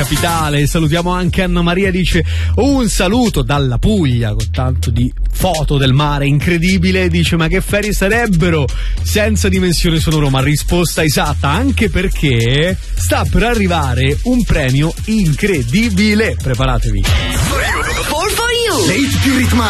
capitale. Salutiamo anche Anna Maria, dice un saluto dalla Puglia con tanto di foto del mare incredibile. Dice ma che ferie sarebbero senza dimensione sonoro, ma risposta esatta, anche perché sta per arrivare un premio incredibile, preparatevi. For you. Le hit più ritmate